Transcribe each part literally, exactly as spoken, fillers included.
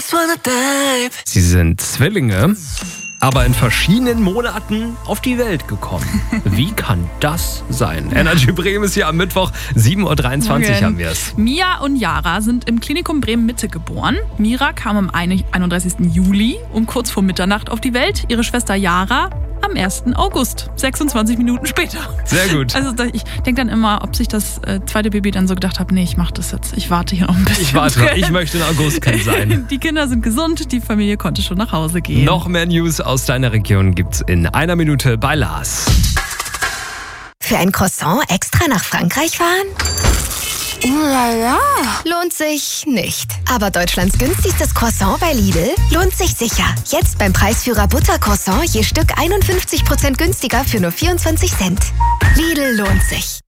Sie sind Zwillinge, aber in verschiedenen Monaten auf die Welt gekommen. Wie kann das sein? Energy Bremen ist hier am Mittwoch, sieben Uhr dreiundzwanzig Morgen. haben wir es. Mia und Yara sind im Klinikum Bremen-Mitte geboren. Mira kam am einunddreißigsten Juli um kurz vor Mitternacht auf die Welt. Ihre Schwester Yara am ersten August, sechsundzwanzig Minuten später. Sehr gut. Also ich denke dann immer, ob sich das äh, zweite Baby dann so gedacht hat, nee, ich mach das jetzt, ich warte hier noch ein bisschen. Ich warte, ich möchte ein Augustkind sein. Die Kinder sind gesund, die Familie konnte schon nach Hause gehen. Noch mehr News aus deiner Region gibt's in einer Minute bei Lars. Für ein Croissant extra nach Frankreich fahren? Lala. Lohnt sich nicht. Aber Deutschlands günstigstes Croissant bei Lidl lohnt sich sicher. Jetzt beim Preisführer Buttercroissant je Stück einundfünfzig Prozent günstiger für nur vierundzwanzig Cent. Lidl lohnt sich.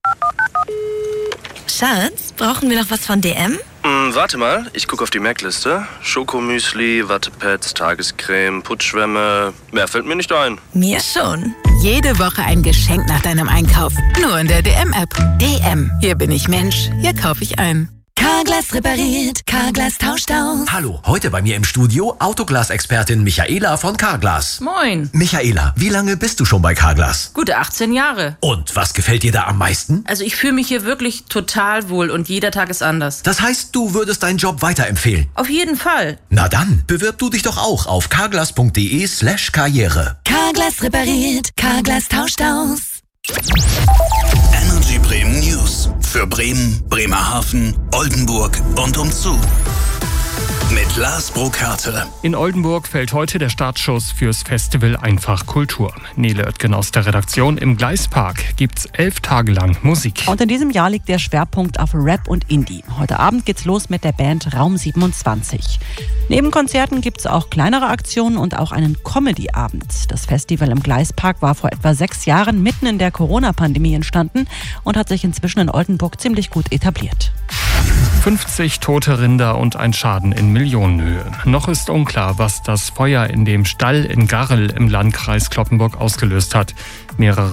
Schatz, brauchen wir noch was von D M? Hm, warte mal, ich gucke auf die Merkliste. Schokomüsli, Wattepads, Tagescreme, Putzschwämme. Mehr fällt mir nicht ein. Mir schon. Jede Woche ein Geschenk nach deinem Einkauf. Nur in der D M-App. D M. Hier bin ich Mensch. Hier kaufe ich ein. Carglass repariert. Carglass tauscht aus. Hallo, heute bei mir im Studio Autoglas-Expertin Michaela von Carglass. Moin. Michaela, wie lange bist du schon bei Carglass? Gute achtzehn Jahre. Und was gefällt dir da am meisten? Also ich fühle mich hier wirklich total wohl und jeder Tag ist anders. Das heißt, du würdest deinen Job weiterempfehlen? Auf jeden Fall. Na dann, bewirb du dich doch auch auf carglass.de slash karriere. Carglass repariert. Carglass tauscht aus. Energy Bremen News. Für Bremen, Bremerhaven, Oldenburg und umzu. Mit Lars Burkhardt. In Oldenburg fällt heute der Startschuss fürs Festival Einfach Kultur. Nele Oettgen aus der Redaktion. Im Gleispark gibt's elf Tage lang Musik. Und in diesem Jahr liegt der Schwerpunkt auf Rap und Indie. Heute Abend geht's los mit der Band Raum siebenundzwanzig. Neben Konzerten gibt's auch kleinere Aktionen und auch einen Comedy-Abend. Das Festival im Gleispark war vor etwa sechs Jahren mitten in der Corona-Pandemie entstanden und hat sich inzwischen in Oldenburg ziemlich gut etabliert. fünfzig tote Rinder und ein Schaden in Millionenhöhe. Noch ist unklar, was das Feuer in dem Stall in Garrel im Landkreis Cloppenburg ausgelöst hat. Mehrere